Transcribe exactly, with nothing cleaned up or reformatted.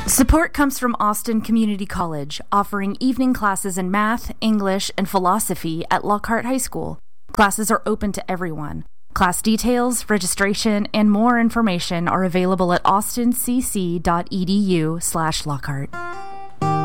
Support comes from Austin Community College, offering evening classes in math, English, and philosophy at Lockhart High School. Classes are open to everyone. Class details, registration, and more information are available at austincc.edu slash Lockhart.